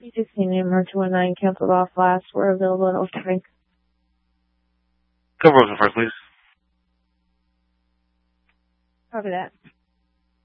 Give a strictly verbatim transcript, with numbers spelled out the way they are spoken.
B sixteen Amber two one nine canceled off last. We're available in Ocean Bank. Cover Ocean first, please. Copy that.